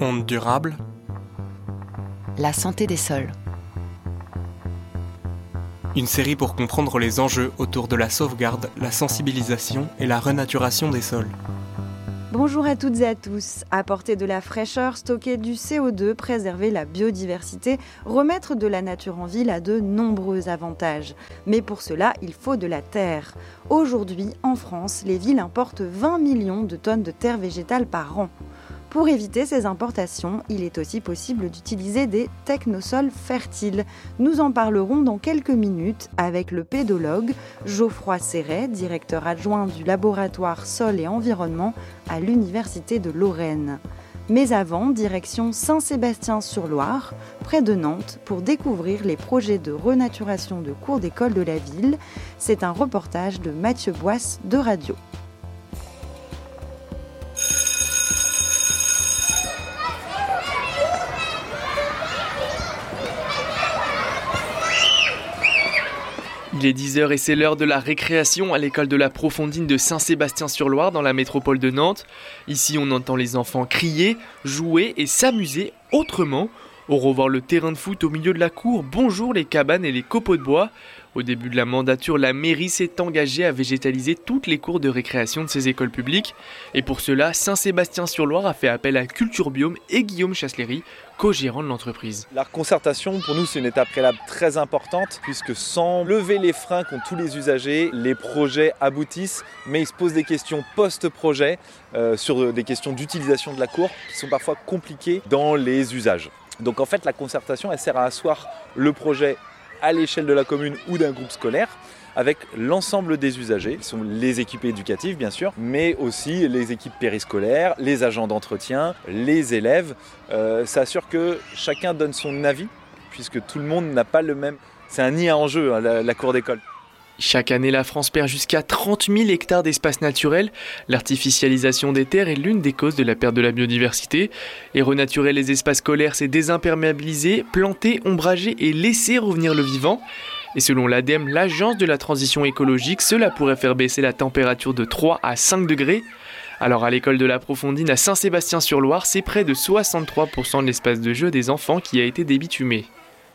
Ondes durables. La santé des sols. Une série pour comprendre les enjeux autour de la sauvegarde, la sensibilisation et la renaturation des sols. Bonjour à toutes et à tous. Apporter de la fraîcheur, stocker du CO2, préserver la biodiversité, remettre de la nature en ville a de nombreux avantages. Mais pour cela, il faut de la terre. Aujourd'hui, en France, les villes importent 20 millions de tonnes de terre végétale par an. Pour éviter ces importations, il est aussi possible d'utiliser des technosols fertiles. Nous en parlerons dans quelques minutes avec le pédologue Geoffroy Serret, directeur adjoint du laboratoire Sol et Environnement à l'Université de Lorraine. Mais avant, direction Saint-Sébastien-sur-Loire, près de Nantes, pour découvrir les projets de renaturation de cours d'école de la ville. C'est un reportage de Mathieu Boisse de Radio. Il est 10h et c'est l'heure de la récréation à l'école de la Profondine de Saint-Sébastien-sur-Loire dans la métropole de Nantes. Ici, on entend les enfants crier, jouer et s'amuser autrement. On revoit le terrain de foot au milieu de la cour. Bonjour les cabanes et les copeaux de bois. Au début de la mandature, la mairie s'est engagée à végétaliser toutes les cours de récréation de ses écoles publiques. Et pour cela, Saint-Sébastien-sur-Loire a fait appel à Culture Biome et Guillaume Chasseléry, co-gérant de l'entreprise. La concertation, pour nous, c'est une étape préalable très importante, puisque sans lever les freins qu'ont tous les usagers, les projets aboutissent, mais ils se posent des questions post-projet sur des questions d'utilisation de la cour qui sont parfois compliquées dans les usages. Donc en fait, la concertation, elle sert à asseoir le projet à l'échelle de la commune ou d'un groupe scolaire, avec l'ensemble des usagers, qui sont les équipes éducatives bien sûr, mais aussi les équipes périscolaires, les agents d'entretien, les élèves. Ça assure que chacun donne son avis, puisque tout le monde n'a pas le même... C'est un nid à enjeu, la cour d'école. Chaque année, la France perd jusqu'à 30 000 hectares d'espace naturel. L'artificialisation des terres est l'une des causes de la perte de la biodiversité. Et renaturer les espaces scolaires, c'est désimperméabiliser, planter, ombrager et laisser revenir le vivant. Et selon l'ADEME, l'agence de la transition écologique, cela pourrait faire baisser la température de 3 à 5 degrés. Alors à l'école de la Profondine à Saint-Sébastien-sur-Loire, c'est près de 63% de l'espace de jeu des enfants qui a été débitumé.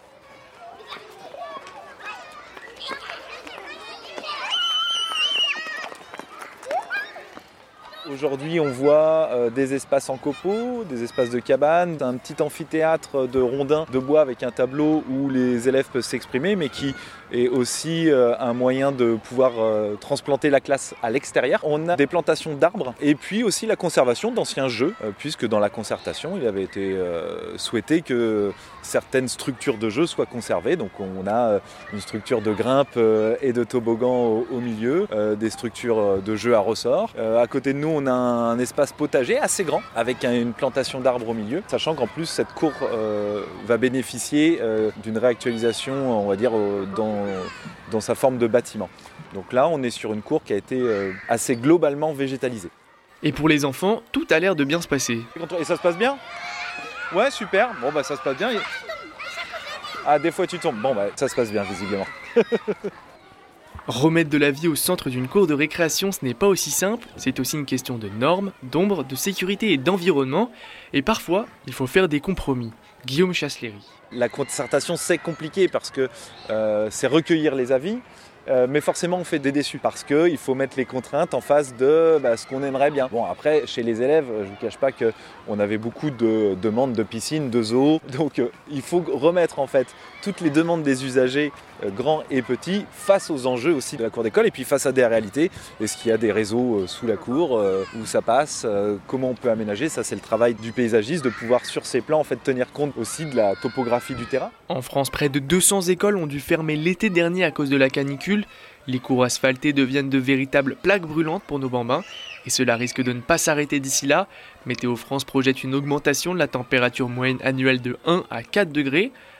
Aujourd'hui, on voit des espaces en copeaux, des espaces de cabanes, un petit amphithéâtre de rondins de bois avec un tableau où les élèves peuvent s'exprimer, mais qui est aussi un moyen de pouvoir transplanter la classe à l'extérieur. On a des plantations d'arbres et puis aussi la conservation d'anciens jeux, puisque dans la concertation, il avait été souhaité que certaines structures de jeux soient conservées. Donc on a une structure de grimpe et de toboggan au milieu, des structures de jeux à ressort. À côté de nous, on a un espace potager assez grand avec une plantation d'arbres au milieu, sachant qu'en plus cette cour va bénéficier d'une réactualisation, on va dire, dans sa forme de bâtiment. Donc là, on est sur une cour qui a été assez globalement végétalisée. Et pour les enfants, tout a l'air de bien se passer. Et ça se passe bien ? Ouais, super. Bon, bah ça se passe bien. Ah, des fois tu tombes. Bon, bah ça se passe bien, visiblement. Remettre de la vie au centre d'une cour de récréation, ce n'est pas aussi simple, c'est aussi une question de normes, d'ombre, de sécurité et d'environnement, et parfois, il faut faire des compromis. Guillaume Chasseléry. La concertation, c'est compliqué parce que c'est recueillir les avis, mais forcément on fait des déçus parce qu'il faut mettre les contraintes en face de ce qu'on aimerait bien. Bon, après, chez les élèves, je ne vous cache pas qu'on avait beaucoup de demandes de piscine, de zoo, donc il faut remettre en fait toutes les demandes des usagers, grands et petits, face aux enjeux aussi de la cour d'école et puis face à des réalités. Est-ce qu'il y a des réseaux sous la cour, où ça passe, comment on peut aménager? Ça, c'est le travail du paysagiste, de pouvoir sur ces plans en fait tenir compte aussi de la topographie du terrain. En France, près de 200 écoles ont dû fermer l'été dernier à cause de la canicule. Les cours asphaltés deviennent de véritables plaques brûlantes pour nos bambins. Et cela risque de ne pas s'arrêter d'ici là. Météo France projette une augmentation de la température moyenne annuelle de 1 à 4 degrés.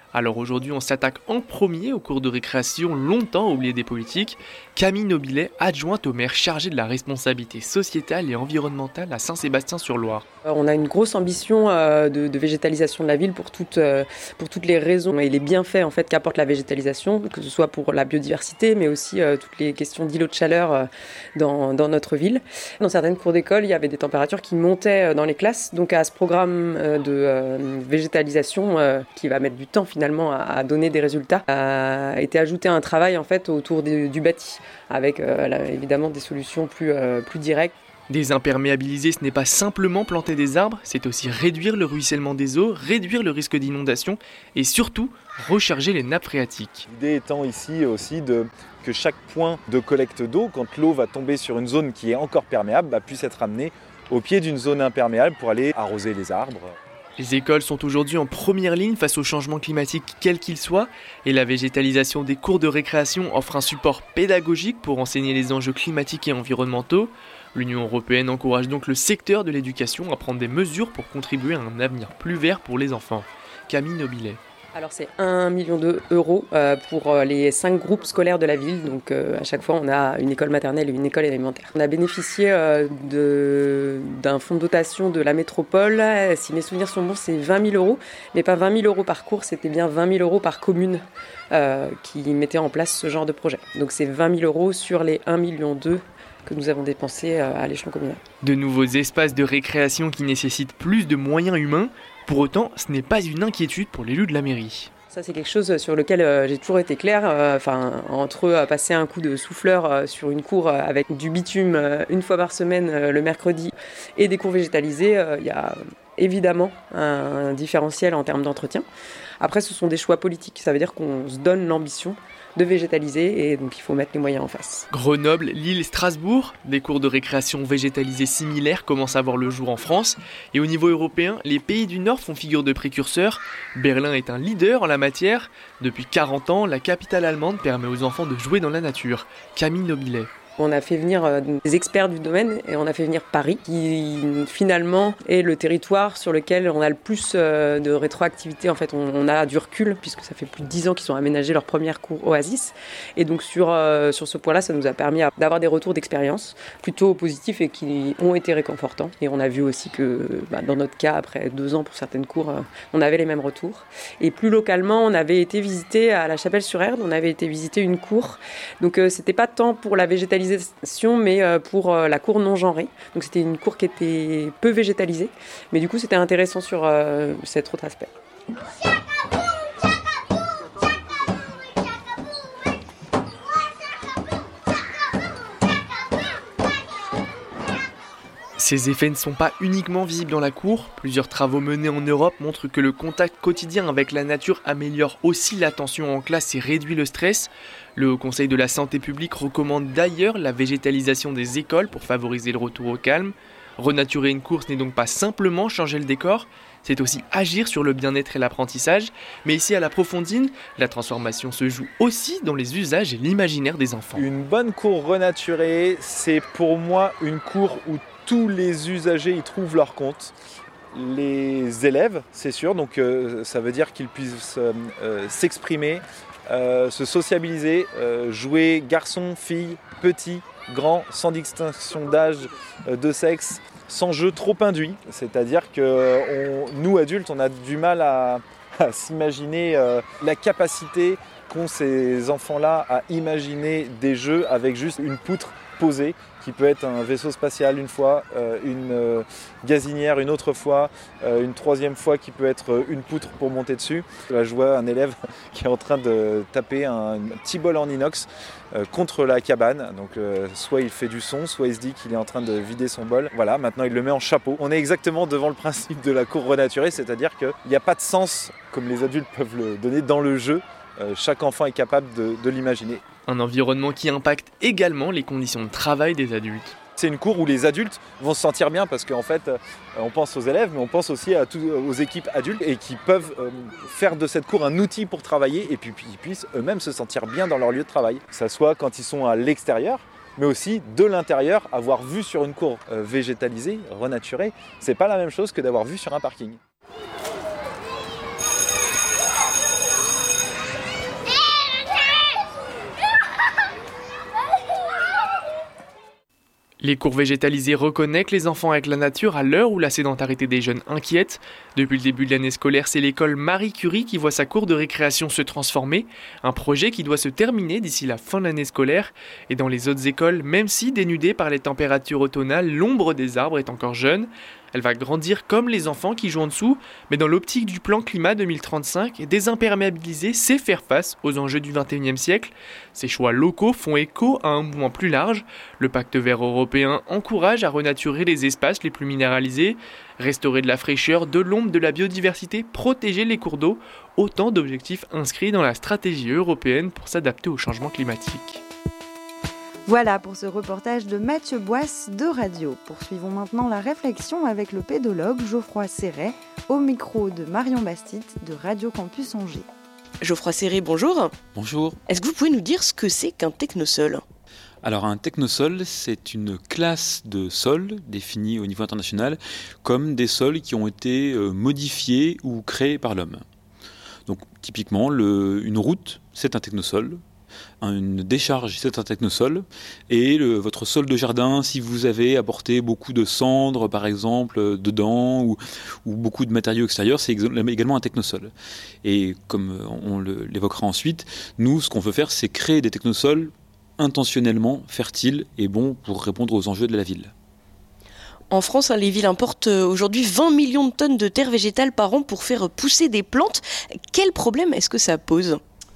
Alors aujourd'hui, on s'attaque en premier aux cours de récréation longtemps oubliés des politiques. Camille Nobilet, adjointe au maire chargée de la responsabilité sociétale et environnementale à Saint-Sébastien-sur-Loire. On a une grosse ambition de végétalisation de la ville pour toutes les raisons et les bienfaits en fait, qu'apporte la végétalisation, que ce soit pour la biodiversité, mais aussi toutes les questions d'îlots de chaleur dans notre ville. Dans certaines cours d'école, il y avait des températures qui montaient dans les classes. Donc à ce programme de végétalisation qui va mettre du temps finalement à donner des résultats, a été ajouté un travail en fait autour du bâti, avec évidemment des solutions plus directes. Désimperméabiliser, ce n'est pas simplement planter des arbres, c'est aussi réduire le ruissellement des eaux, réduire le risque d'inondation et surtout recharger les nappes phréatiques. L'idée étant ici aussi que chaque point de collecte d'eau, quand l'eau va tomber sur une zone qui est encore perméable, puisse être amenée au pied d'une zone imperméable pour aller arroser les arbres. Les écoles sont aujourd'hui en première ligne face au changement climatique quel qu'il soit et la végétalisation des cours de récréation offre un support pédagogique pour enseigner les enjeux climatiques et environnementaux. L'Union européenne encourage donc le secteur de l'éducation à prendre des mesures pour contribuer à un avenir plus vert pour les enfants. Camille Nobilet. Alors c'est 1 million d'euros pour les 5 groupes scolaires de la ville. Donc à chaque fois on a une école maternelle et une école élémentaire. On a bénéficié d'un fonds de dotation de la métropole. Si mes souvenirs sont bons, c'est 20 000 euros. Mais pas 20 000 euros par cours, c'était bien 20 000 euros par commune qui mettait en place ce genre de projet. Donc c'est 20 000 euros sur les 1,2 million que nous avons dépensé à l'échelon communal. De nouveaux espaces de récréation qui nécessitent plus de moyens humains. Pour autant, ce n'est pas une inquiétude pour l'élu de la mairie. Ça, c'est quelque chose sur lequel j'ai toujours été claire. Entre passer un coup de souffleur sur une cour avec du bitume une fois par semaine le mercredi et des cours végétalisés, il y a évidemment un différentiel en termes d'entretien. Après, ce sont des choix politiques. Ça veut dire qu'on se donne l'ambition de végétaliser et donc il faut mettre les moyens en face. Grenoble, Lille, Strasbourg, des cours de récréation végétalisés similaires commencent à voir le jour en France et au niveau européen, les pays du Nord font figure de précurseurs. Berlin est un leader en la matière. Depuis 40 ans, la capitale allemande permet aux enfants de jouer dans la nature. Camille Nobilet. On a fait venir des experts du domaine et on a fait venir Paris, qui finalement est le territoire sur lequel on a le plus de rétroactivité. En fait, on a du recul puisque ça fait plus de 10 ans qu'ils ont aménagé leur première cour Oasis. Et donc sur ce point-là, ça nous a permis d'avoir des retours d'expérience plutôt positifs et qui ont été réconfortants. Et on a vu aussi que dans notre cas, après 2 ans pour certaines cours, on avait les mêmes retours. Et plus localement, on avait été visiter à la Chapelle-sur-Erdre, on avait été visiter une cour. Donc c'était pas tant pour la végétalisation, mais pour la cour non genrée. Donc c'était une cour qui était peu végétalisée, mais du coup c'était intéressant sur cet autre aspect. Ces effets ne sont pas uniquement visibles dans la cour. Plusieurs travaux menés en Europe montrent que le contact quotidien avec la nature améliore aussi l'attention en classe et réduit le stress. Le Haut Conseil de la santé publique recommande d'ailleurs la végétalisation des écoles pour favoriser le retour au calme. Renaturer une cour, ce n'est donc pas simplement changer le décor, c'est aussi agir sur le bien-être et l'apprentissage. Mais ici à la Profondine, la transformation se joue aussi dans les usages et l'imaginaire des enfants. Une bonne cour renaturée, c'est pour moi une cour où tous les usagers y trouvent leur compte. Les élèves, c'est sûr, donc ça veut dire qu'ils puissent s'exprimer, se sociabiliser, jouer garçons, filles, petits, grands, sans distinction d'âge, de sexe, sans jeu trop induit. C'est-à-dire que nous, adultes, on a du mal à s'imaginer la capacité qu'ont ces enfants-là à imaginer des jeux avec juste une poutre posée, qui peut être un vaisseau spatial une fois, une gazinière une autre fois, une troisième fois qui peut être une poutre pour monter dessus. Là, je vois un élève qui est en train de taper un petit bol en inox contre la cabane. Donc soit il fait du son, soit il se dit qu'il est en train de vider son bol. Voilà, maintenant il le met en chapeau. On est exactement devant le principe de la cour renaturée, c'est-à-dire qu'il n'y a pas de sens, comme les adultes peuvent le donner, dans le jeu. Chaque enfant est capable de l'imaginer. Un environnement qui impacte également les conditions de travail des adultes. C'est une cour où les adultes vont se sentir bien parce qu'en fait, on pense aux élèves, mais on pense aussi aux équipes adultes et qui peuvent faire de cette cour un outil pour travailler et puis ils puissent eux-mêmes se sentir bien dans leur lieu de travail. Que ça soit quand ils sont à l'extérieur, mais aussi de l'intérieur, avoir vu sur une cour végétalisée, renaturée, c'est pas la même chose que d'avoir vu sur un parking. Les cours végétalisés reconnectent les enfants avec la nature à l'heure où la sédentarité des jeunes inquiète. Depuis le début de l'année scolaire, c'est l'école Marie Curie qui voit sa cour de récréation se transformer. Un projet qui doit se terminer d'ici la fin de l'année scolaire. Et dans les autres écoles, même si dénudée par les températures automnales, l'ombre des arbres est encore jeune. Elle va grandir comme les enfants qui jouent en dessous, mais dans l'optique du plan climat 2035, désimperméabiliser, c'est faire face aux enjeux du XXIe siècle. Ces choix locaux font écho à un mouvement plus large. Le pacte vert européen encourage à renaturer les espaces les plus minéralisés, restaurer de la fraîcheur, de l'ombre, de la biodiversité, protéger les cours d'eau, autant d'objectifs inscrits dans la stratégie européenne pour s'adapter au changement climatique. Voilà pour ce reportage de Mathieu Boisse de Radio. Poursuivons maintenant la réflexion avec le pédologue Geoffroy Serret, au micro de Marion Bastide de Radio Campus Angers. Geoffroy Serret, bonjour. Bonjour. Est-ce que vous pouvez nous dire ce que c'est qu'un technosol ? Alors un technosol, c'est une classe de sols définie au niveau international comme des sols qui ont été modifiés ou créés par l'homme. Donc typiquement, une route, c'est un technosol. Une décharge, c'est un technosol. Et votre sol de jardin, si vous avez apporté beaucoup de cendres, par exemple, dedans, ou beaucoup de matériaux extérieurs, c'est également un technosol. Et comme on l'évoquera ensuite, nous, ce qu'on veut faire, c'est créer des technosols intentionnellement fertiles et bons pour répondre aux enjeux de la ville. En France, les villes importent aujourd'hui 20 millions de tonnes de terre végétale par an pour faire pousser des plantes. Quel problème est-ce que ça pose ?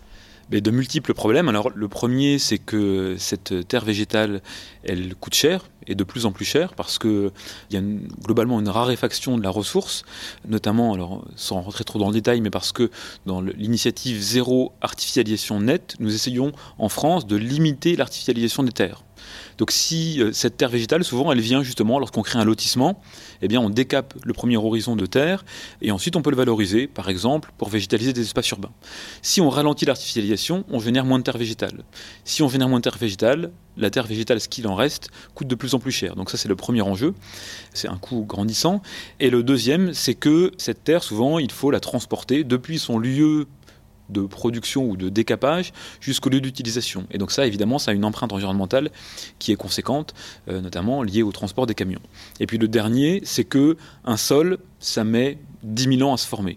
De multiples problèmes. Alors le premier, c'est que cette terre végétale, elle coûte cher, et de plus en plus cher, parce qu'il y a globalement une raréfaction de la ressource, notamment, alors sans rentrer trop dans le détail, mais parce que dans l'initiative zéro artificialisation nette, nous essayons en France de limiter l'artificialisation des terres. Donc si cette terre végétale, souvent, elle vient justement lorsqu'on crée un lotissement, eh bien on décape le premier horizon de terre et ensuite on peut le valoriser, par exemple, pour végétaliser des espaces urbains. Si on ralentit l'artificialisation, on génère moins de terre végétale. Si on génère moins de terre végétale, la terre végétale, ce qu'il en reste, coûte de plus en plus cher. Donc ça, c'est le premier enjeu. C'est un coût grandissant. Et le deuxième, c'est que cette terre, souvent, il faut la transporter depuis son lieu de production ou de décapage jusqu'au lieu d'utilisation. Et donc ça, évidemment, ça a une empreinte environnementale qui est conséquente, notamment liée au transport des camions. Et puis le dernier, c'est que un sol, ça met 10 000 ans à se former.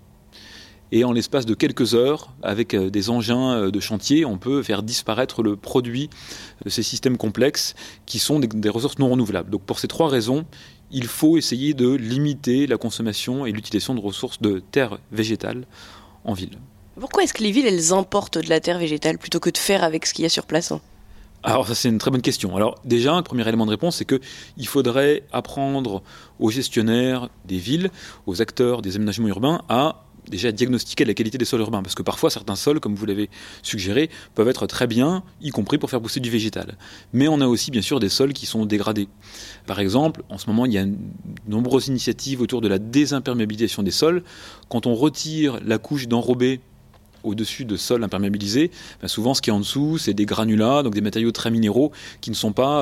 Et en l'espace de quelques heures, avec des engins de chantier, on peut faire disparaître le produit de ces systèmes complexes qui sont des ressources non renouvelables. Donc pour ces trois raisons, il faut essayer de limiter la consommation et l'utilisation de ressources de terre végétale en ville. Pourquoi est-ce que les villes, elles importent de la terre végétale plutôt que de faire avec ce qu'il y a sur place ? Alors ça, c'est une très bonne question. Alors déjà, un premier élément de réponse, c'est qu'il faudrait apprendre aux gestionnaires des villes, aux acteurs des aménagements urbains à déjà diagnostiquer la qualité des sols urbains, parce que parfois certains sols, comme vous l'avez suggéré, peuvent être très bien, y compris pour faire pousser du végétal. Mais on a aussi bien sûr des sols qui sont dégradés. Par exemple, en ce moment, il y a de nombreuses initiatives autour de la désimperméabilisation des sols. Quand on retire la couche d'enrobé au-dessus de sols imperméabilisés, souvent ce qui est en dessous, c'est des granulats, donc des matériaux très minéraux qui ne sont pas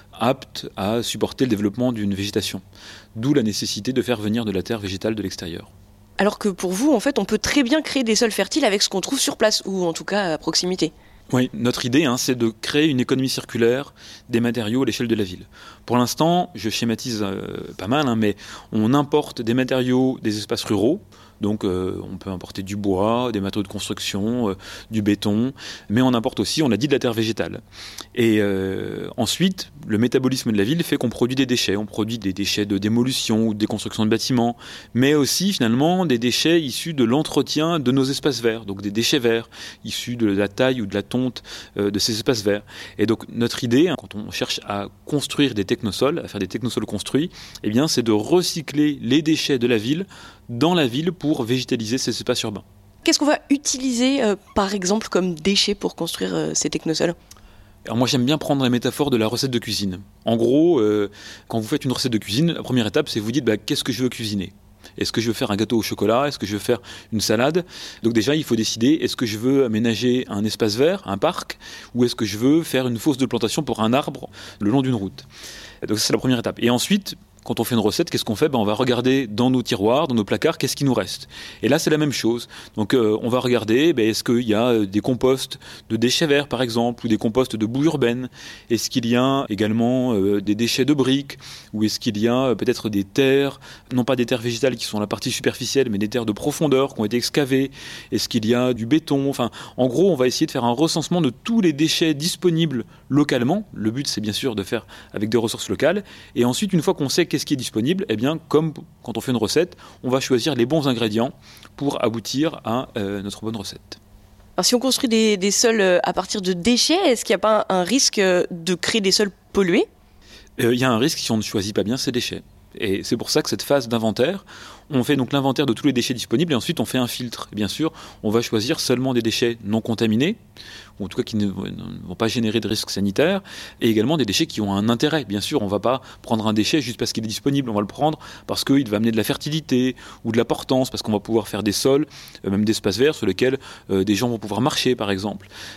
aptes à supporter le développement d'une végétation. D'où la nécessité de faire venir de la terre végétale de l'extérieur. Alors que pour vous, en fait, on peut très bien créer des sols fertiles avec ce qu'on trouve sur place, ou en tout cas à proximité. Oui, notre idée, c'est de créer une économie circulaire des matériaux à l'échelle de la ville. Pour l'instant, je schématise pas mal, mais on importe des matériaux des espaces ruraux. Donc on peut importer du bois, des matériaux de construction, du béton, mais on importe aussi, on l'a dit, de la terre végétale. Et ensuite, le métabolisme de la ville fait qu'on produit des déchets. On produit des déchets de démolition ou de déconstruction de bâtiments, mais aussi finalement des déchets issus de l'entretien de nos espaces verts, donc des déchets verts, issus de la taille ou de la tonte de ces espaces verts. Et donc notre idée, quand on cherche à construire des technosols, à faire des technosols construits, eh bien, c'est de recycler les déchets de la ville dans la ville pour végétaliser ces espaces urbains. Qu'est-ce qu'on va utiliser, par exemple, comme déchets pour construire ces technosols ? Alors moi j'aime bien prendre la métaphore de la recette de cuisine. En gros, quand vous faites une recette de cuisine, la première étape c'est vous dites qu'est-ce que je veux cuisiner ? Est-ce que je veux faire un gâteau au chocolat ? Est-ce que je veux faire une salade ? Donc déjà il faut décider, est-ce que je veux aménager un espace vert, un parc ? Ou est-ce que je veux faire une fosse de plantation pour un arbre le long d'une route ? Donc ça, c'est la première étape. Et ensuite, quand on fait une recette, qu'est-ce qu'on fait ? On va regarder dans nos tiroirs, dans nos placards, qu'est-ce qui nous reste. Et là, c'est la même chose. Donc, on va regarder, est-ce qu'il y a des composts de déchets verts, par exemple, ou des composts de boue urbaine ? Est-ce qu'il y a également des déchets de briques ? Ou est-ce qu'il y a peut-être des terres, non pas des terres végétales qui sont la partie superficielle, mais des terres de profondeur qui ont été excavées ? Est-ce qu'il y a du béton ? Enfin, en gros, on va essayer de faire un recensement de tous les déchets disponibles localement. Le but, c'est bien sûr de faire avec des ressources locales. Et ensuite, une fois qu'on sait qu'est-ce qui est disponible, comme quand on fait une recette, on va choisir les bons ingrédients pour aboutir à notre bonne recette. Alors, si on construit des sols à partir de déchets, est-ce qu'il n'y a pas un risque de créer des sols pollués ? Il y a un risque si on ne choisit pas bien ces déchets. Et c'est pour ça que cette phase d'inventaire, on fait donc l'inventaire de tous les déchets disponibles et ensuite on fait un filtre. Et bien sûr, on va choisir seulement des déchets non contaminés, ou en tout cas qui ne vont pas générer de risques sanitaires, et également des déchets qui ont un intérêt. Bien sûr, on ne va pas prendre un déchet juste parce qu'il est disponible, on va le prendre parce qu'il va amener de la fertilité ou de la portance, parce qu'on va pouvoir faire des sols, même d'espaces verts sur lesquels des gens vont pouvoir marcher par exemple.